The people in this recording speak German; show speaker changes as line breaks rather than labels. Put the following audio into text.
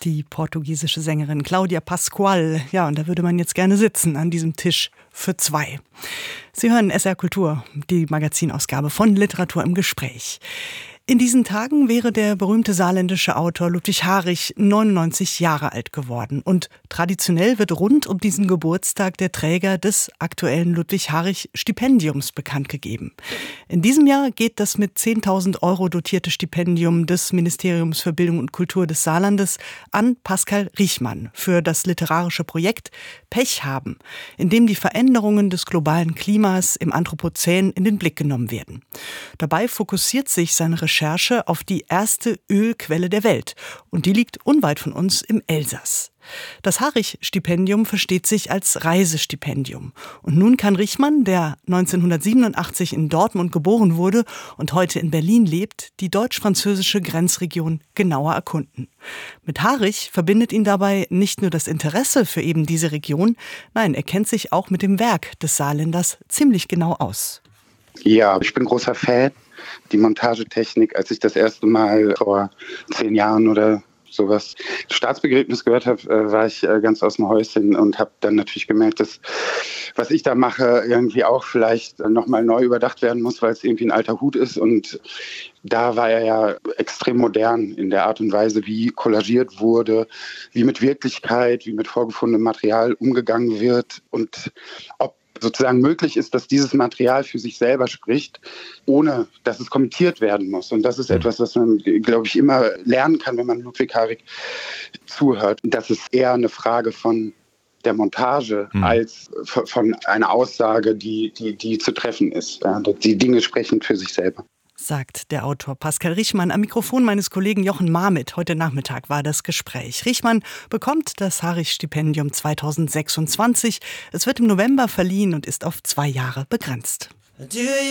die portugiesische Sängerin Cláudia Pascoal. Ja, und da würde man jetzt gerne sitzen an diesem Tisch für zwei. Sie hören SR Kultur, die Magazinausgabe von Literatur im Gespräch. In diesen Tagen wäre der berühmte saarländische Autor Ludwig Harich 99 Jahre alt geworden. Und traditionell wird rund um diesen Geburtstag der Träger des aktuellen Ludwig-Harich-Stipendiums bekannt gegeben. In diesem Jahr geht das mit 10.000 € dotierte Stipendium des Ministeriums für Bildung und Kultur des Saarlandes an Pascal Richmann für das literarische Projekt Pech haben, in dem die Veränderungen des globalen Klimas im Anthropozän in den Blick genommen werden. Dabei fokussiert sich seine Recherche auf die erste Ölquelle der Welt und die liegt unweit von uns im Elsass. Das Harich-Stipendium versteht sich als Reisestipendium. Und nun kann Richmann, der 1987 in Dortmund geboren wurde und heute in Berlin lebt, die deutsch-französische Grenzregion genauer erkunden. Mit Harich verbindet ihn dabei nicht nur das Interesse für eben diese Region, nein, er kennt sich auch mit dem Werk des Saarländers ziemlich genau aus.
Ja, ich bin großer Fan. Die Montagetechnik, als ich das erste Mal vor 10 Jahren oder sowas Staatsbegräbnis gehört habe, war ich ganz aus dem Häuschen und habe dann natürlich gemerkt, dass was ich da mache irgendwie auch vielleicht nochmal neu überdacht werden muss, weil es irgendwie ein alter Hut ist. Und da war er ja extrem modern in der Art und Weise, wie kollagiert wurde, wie mit Wirklichkeit, wie mit vorgefundenem Material umgegangen wird und ob sozusagen möglich ist, dass dieses Material für sich selber spricht, ohne dass es kommentiert werden muss. Und das ist etwas, was man, glaube ich, immer lernen kann, wenn man Ludwig Harich zuhört. Und das ist eher eine Frage von der Montage als von einer Aussage, die zu treffen ist. Ja, die Dinge sprechen für sich selber.
Sagt der Autor Pascal Richmann am Mikrofon meines Kollegen Jochen Marmit. Heute Nachmittag war das Gespräch. Richmann bekommt das Harich-Stipendium 2026. Es wird im November verliehen und ist auf 2 Jahre begrenzt.